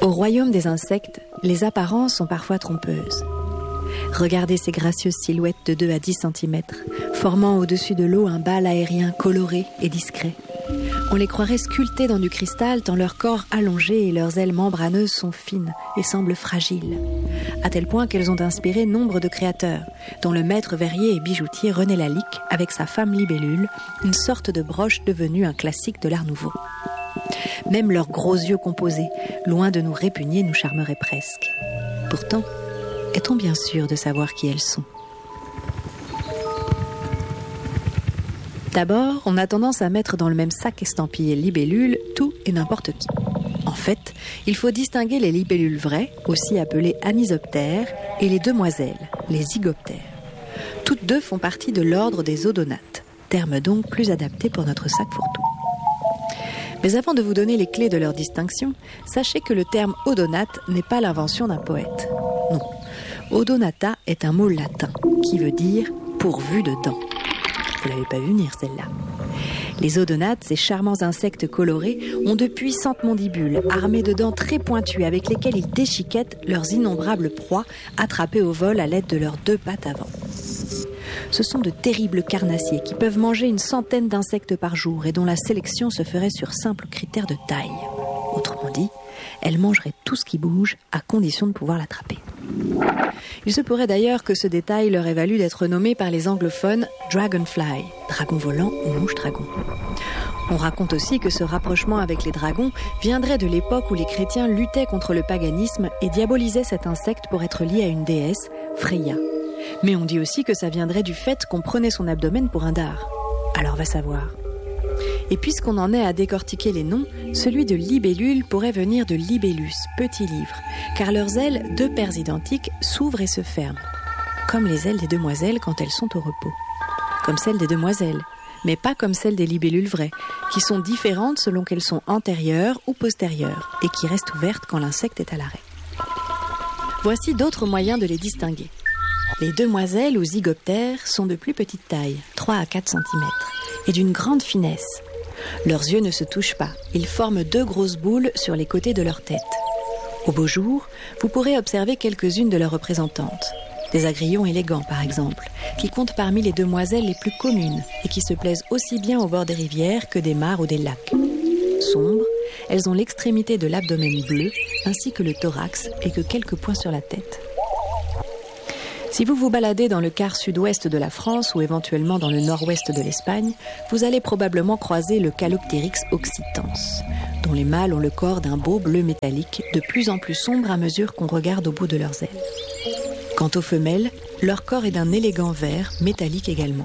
Au royaume des insectes, les apparences sont parfois trompeuses. Regardez ces gracieuses silhouettes de 2 à 10 cm, formant au-dessus de l'eau un bal aérien coloré et discret. On les croirait sculptés dans du cristal tant leur corps allongé et leurs ailes membraneuses sont fines et semblent fragiles, à tel point qu'elles ont inspiré nombre de créateurs, dont le maître verrier et bijoutier René Lalique avec sa femme libellule, une sorte de broche devenue un classique de l'art nouveau. Même leurs gros yeux composés, loin de nous répugner, nous charmeraient presque. Pourtant, est-on bien sûr de savoir qui elles sont ? D'abord, on a tendance à mettre dans le même sac estampillé libellule tout et n'importe qui. En fait, il faut distinguer les libellules vraies, aussi appelées anisoptères, et les demoiselles, les zygoptères. Toutes deux font partie de l'ordre des odonates, terme donc plus adapté pour notre sac fourre-tout. Mais avant de vous donner les clés de leur distinction, sachez que le terme odonate n'est pas l'invention d'un poète. Non, odonata est un mot latin qui veut dire « pourvu de dents ». Vous l'avez pas vu venir celle-là. Les odonates, ces charmants insectes colorés, ont de puissantes mandibules, armées de dents très pointues avec lesquelles ils déchiquettent leurs innombrables proies, attrapées au vol à l'aide de leurs 2 pattes avant. Ce sont de terribles carnassiers qui peuvent manger une centaine d'insectes par jour et dont la sélection se ferait sur simple critère de taille. Autrement dit, elles mangeraient tout ce qui bouge à condition de pouvoir l'attraper. Il se pourrait d'ailleurs que ce détail leur ait valu d'être nommé par les anglophones « dragonfly », dragon volant ou mouche dragon. On raconte aussi que ce rapprochement avec les dragons viendrait de l'époque où les chrétiens luttaient contre le paganisme et diabolisaient cet insecte pour être lié à une déesse, Freya. Mais on dit aussi que ça viendrait du fait qu'on prenait son abdomen pour un dard. Alors va savoir. Et puisqu'on en est à décortiquer les noms, celui de libellule pourrait venir de libellus, petit livre, car leurs ailes, 2 paires identiques, s'ouvrent et se ferment, comme les ailes des demoiselles quand elles sont au repos. Comme celles des demoiselles, mais pas comme celles des libellules vraies, qui sont différentes selon qu'elles sont antérieures ou postérieures, et qui restent ouvertes quand l'insecte est à l'arrêt. Voici d'autres moyens de les distinguer. Les demoiselles ou zygoptères sont de plus petite taille, 3 à 4 cm, et d'une grande finesse. Leurs yeux ne se touchent pas, ils forment 2 grosses boules sur les côtés de leur tête. Au beau jour, vous pourrez observer quelques-unes de leurs représentantes. Des agrillons élégants, par exemple, qui comptent parmi les demoiselles les plus communes et qui se plaisent aussi bien au bord des rivières que des mares ou des lacs. Sombres, elles ont l'extrémité de l'abdomen bleu, ainsi que le thorax et que quelques points sur la tête. Si vous vous baladez dans le quart sud-ouest de la France ou éventuellement dans le nord-ouest de l'Espagne, vous allez probablement croiser le Caloptérix occitans, dont les mâles ont le corps d'un beau bleu métallique, de plus en plus sombre à mesure qu'on regarde au bout de leurs ailes. Quant aux femelles, leur corps est d'un élégant vert, métallique également.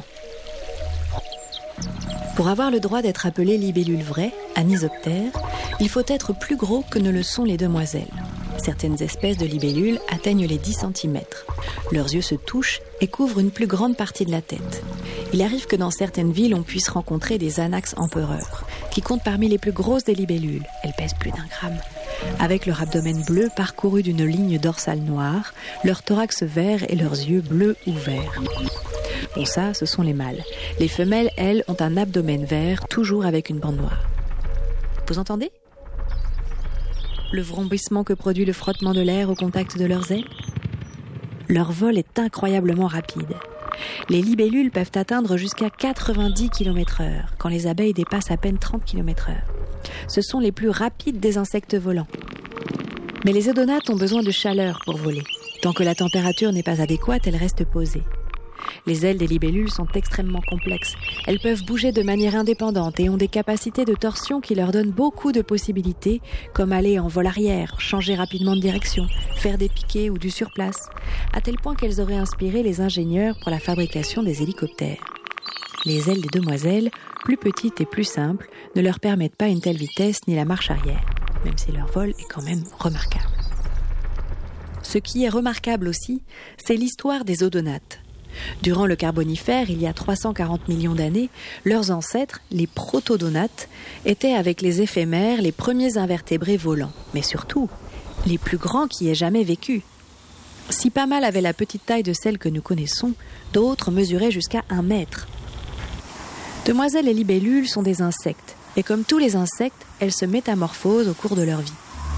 Pour avoir le droit d'être appelé libellule vraie, anisoptère, il faut être plus gros que ne le sont les demoiselles. Certaines espèces de libellules atteignent les 10 cm. Leurs yeux se touchent et couvrent une plus grande partie de la tête. Il arrive que dans certaines villes, on puisse rencontrer des anax empereurs, qui comptent parmi les plus grosses des libellules. Elles pèsent plus d'1 gramme. Avec leur abdomen bleu parcouru d'une ligne dorsale noire, leur thorax vert et leurs yeux bleus ou verts. Bon, ça, ce sont les mâles. Les femelles, elles, ont un abdomen vert, toujours avec une bande noire. Vous entendez ? Le vrombissement que produit le frottement de l'air au contact de leurs ailes. Leur vol est incroyablement rapide. Les libellules peuvent atteindre jusqu'à 90 km/h, quand les abeilles dépassent à peine 30 km/h. Ce sont les plus rapides des insectes volants. Mais les odonates ont besoin de chaleur pour voler. Tant que la température n'est pas adéquate, elles restent posées. Les ailes des libellules sont extrêmement complexes. Elles peuvent bouger de manière indépendante et ont des capacités de torsion qui leur donnent beaucoup de possibilités, comme aller en vol arrière, changer rapidement de direction, faire des piquets ou du surplace, à tel point qu'elles auraient inspiré les ingénieurs pour la fabrication des hélicoptères. Les ailes des demoiselles, plus petites et plus simples, ne leur permettent pas une telle vitesse ni la marche arrière, même si leur vol est quand même remarquable. Ce qui est remarquable aussi, c'est l'histoire des odonates. Durant le Carbonifère, il y a 340 millions d'années, leurs ancêtres, les protodonates, étaient avec les éphémères les premiers invertébrés volants, mais surtout, les plus grands qui aient jamais vécu. Si pas mal avaient la petite taille de celles que nous connaissons, d'autres mesuraient jusqu'à 1 mètre. Demoiselles et libellules sont des insectes, et comme tous les insectes, elles se métamorphosent au cours de leur vie.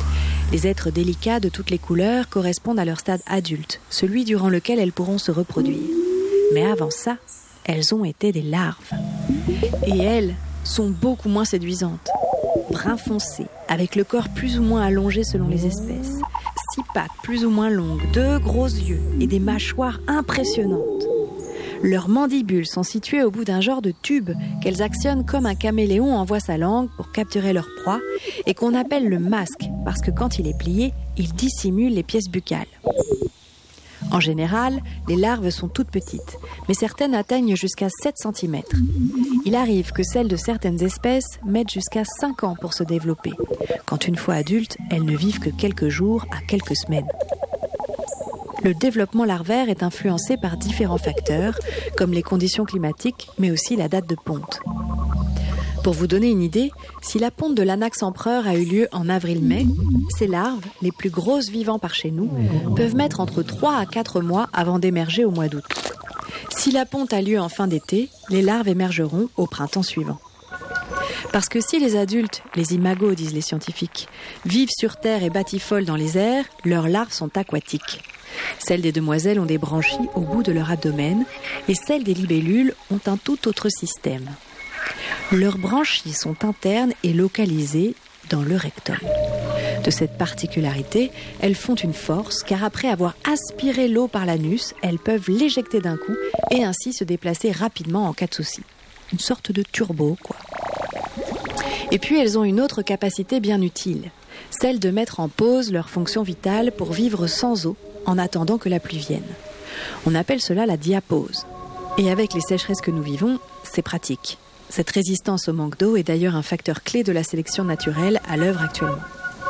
Les êtres délicats de toutes les couleurs correspondent à leur stade adulte, celui durant lequel elles pourront se reproduire. Mais avant ça, elles ont été des larves. Et elles sont beaucoup moins séduisantes. Brun foncé, avec le corps plus ou moins allongé selon les espèces, 6 pattes plus ou moins longues, 2 gros yeux et des mâchoires impressionnantes. Leurs mandibules sont situées au bout d'un genre de tube qu'elles actionnent comme un caméléon envoie sa langue pour capturer leur proie et qu'on appelle le masque parce que quand il est plié, il dissimule les pièces buccales. En général, les larves sont toutes petites, mais certaines atteignent jusqu'à 7 cm. Il arrive que celles de certaines espèces mettent jusqu'à 5 ans pour se développer, quand une fois adultes, elles ne vivent que quelques jours à quelques semaines. Le développement larvaire est influencé par différents facteurs, comme les conditions climatiques, mais aussi la date de ponte. Pour vous donner une idée, si la ponte de l'anax empereur a eu lieu en avril-mai, ces larves, les plus grosses vivant par chez nous, peuvent mettre entre 3 à 4 mois avant d'émerger au mois d'août. Si la ponte a lieu en fin d'été, les larves émergeront au printemps suivant. Parce que si les adultes, les imagos disent les scientifiques, vivent sur terre et batifolent dans les airs, leurs larves sont aquatiques. Celles des demoiselles ont des branchies au bout de leur abdomen et celles des libellules ont un tout autre système. Leurs branchies sont internes et localisées dans le rectum. De cette particularité, elles font une force car après avoir aspiré l'eau par l'anus, elles peuvent l'éjecter d'un coup et ainsi se déplacer rapidement en cas de souci. Une sorte de turbo, quoi. Et puis elles ont une autre capacité bien utile, celle de mettre en pause leur fonction vitale pour vivre sans eau en attendant que la pluie vienne. On appelle cela la diapause. Et avec les sécheresses que nous vivons, c'est pratique. Cette résistance au manque d'eau est d'ailleurs un facteur clé de la sélection naturelle à l'œuvre actuellement.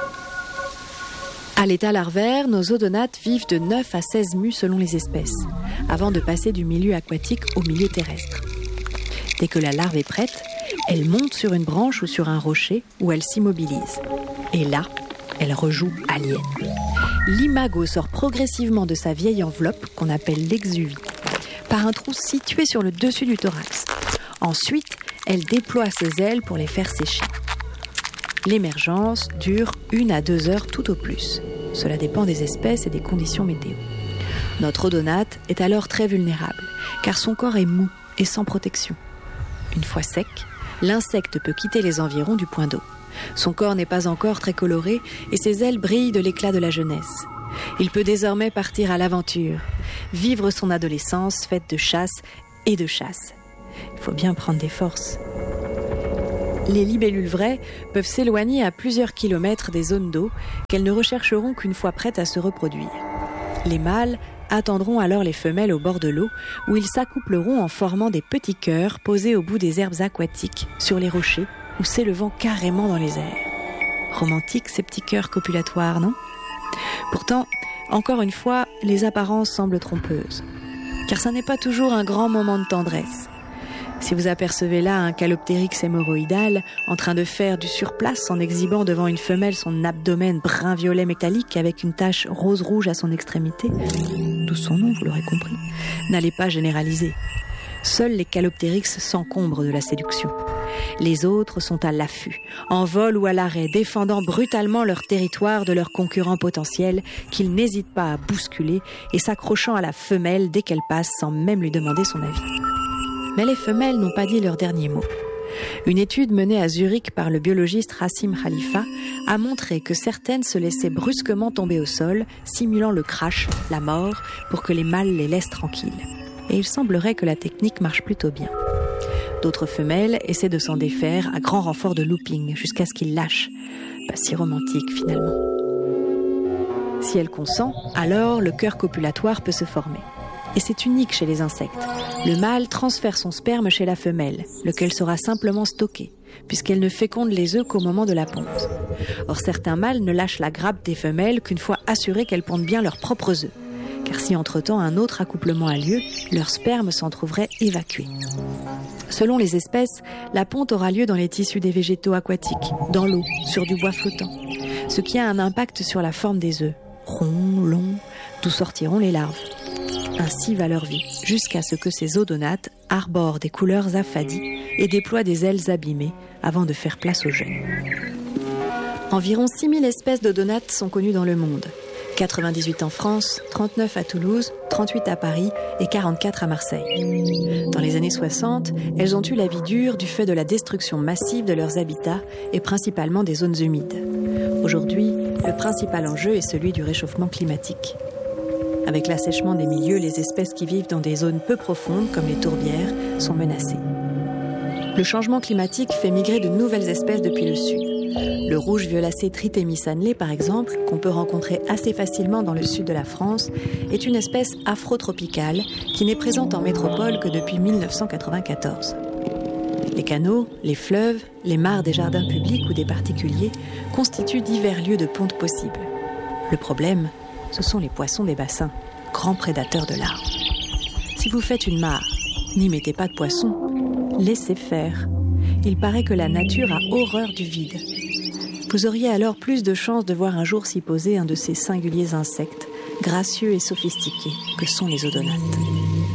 À l'état larvaire, nos odonates vivent de 9 à 16 mues selon les espèces, avant de passer du milieu aquatique au milieu terrestre. Dès que la larve est prête, elle monte sur une branche ou sur un rocher où elle s'immobilise. Et là, elle rejoue alien. L'imago sort progressivement de sa vieille enveloppe, qu'on appelle l'exuvie, par un trou situé sur le dessus du thorax. Ensuite, elle déploie ses ailes pour les faire sécher. L'émergence dure 1 à 2 heures tout au plus. Cela dépend des espèces et des conditions météo. Notre odonate est alors très vulnérable, car son corps est mou et sans protection. Une fois sec, l'insecte peut quitter les environs du point d'eau. Son corps n'est pas encore très coloré et ses ailes brillent de l'éclat de la jeunesse. Il peut désormais partir à l'aventure, vivre son adolescence faite de chasse et de chasse. Il faut bien prendre des forces. Les libellules vraies peuvent s'éloigner à plusieurs kilomètres des zones d'eau qu'elles ne rechercheront qu'une fois prêtes à se reproduire. Les mâles attendront alors les femelles au bord de l'eau où ils s'accoupleront en formant des petits cœurs posés au bout des herbes aquatiques, sur les rochers ou s'élevant carrément dans les airs. Romantique ces petits cœurs copulatoires, non ? Pourtant, encore une fois, les apparences semblent trompeuses. Car ça n'est pas toujours un grand moment de tendresse. Si vous apercevez là un Caloptérix hémorroïdal en train de faire du surplace en exhibant devant une femelle son abdomen brun-violet métallique avec une tache rose-rouge à son extrémité, d'où son nom, vous l'aurez compris, n'allez pas généraliser. Seuls les Caloptérix s'encombrent de la séduction. Les autres sont à l'affût, en vol ou à l'arrêt, défendant brutalement leur territoire de leurs concurrents potentiels qu'ils n'hésitent pas à bousculer et s'accrochant à la femelle dès qu'elle passe sans même lui demander son avis. Mais les femelles n'ont pas dit leur dernier mot. Une étude menée à Zurich par le biologiste Rassim Khalifa a montré que certaines se laissaient brusquement tomber au sol, simulant le crash, la mort, pour que les mâles les laissent tranquilles. Et il semblerait que la technique marche plutôt bien. D'autres femelles essaient de s'en défaire à grand renfort de looping, jusqu'à ce qu'ils lâchent. Pas si romantique finalement. Si elle consent, alors le cœur copulatoire peut se former. Et c'est unique chez les insectes. Le mâle transfère son sperme chez la femelle, lequel sera simplement stocké, puisqu'elle ne féconde les œufs qu'au moment de la ponte. Or, certains mâles ne lâchent la grappe des femelles qu'une fois assurés qu'elles pondent bien leurs propres œufs. Car si entre-temps un autre accouplement a lieu, leur sperme s'en trouverait évacué. Selon les espèces, la ponte aura lieu dans les tissus des végétaux aquatiques, dans l'eau, sur du bois flottant, ce qui a un impact sur la forme des œufs, ronds, longs, d'où sortiront les larves. Ainsi va leur vie, jusqu'à ce que ces odonates arborent des couleurs affadies et déploient des ailes abîmées avant de faire place aux jeunes. Environ 6000 espèces d'odonates sont connues dans le monde. 98 en France, 39 à Toulouse, 38 à Paris et 44 à Marseille. Dans les années 60, elles ont eu la vie dure du fait de la destruction massive de leurs habitats et principalement des zones humides. Aujourd'hui, le principal enjeu est celui du réchauffement climatique. Avec l'assèchement des milieux, les espèces qui vivent dans des zones peu profondes, comme les tourbières, sont menacées. Le changement climatique fait migrer de nouvelles espèces depuis le sud. Le rouge violacé Trithemis annelé, par exemple, qu'on peut rencontrer assez facilement dans le sud de la France, est une espèce afrotropicale qui n'est présente en métropole que depuis 1994. Les canaux, les fleuves, les mares des jardins publics ou des particuliers constituent divers lieux de ponte possibles. Le problème, ce sont les poissons des bassins, grands prédateurs de larves. Si vous faites une mare, n'y mettez pas de poissons, laissez faire. Il paraît que la nature a horreur du vide. Vous auriez alors plus de chances de voir un jour s'y poser un de ces singuliers insectes, gracieux et sophistiqués, que sont les odonates.